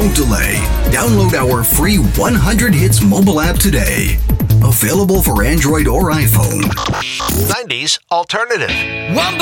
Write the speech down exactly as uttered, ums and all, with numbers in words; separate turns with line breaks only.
Don't delay. Download our free one hundred Hits mobile app today. Available for Android or iPhone.
nineties Alternative.
One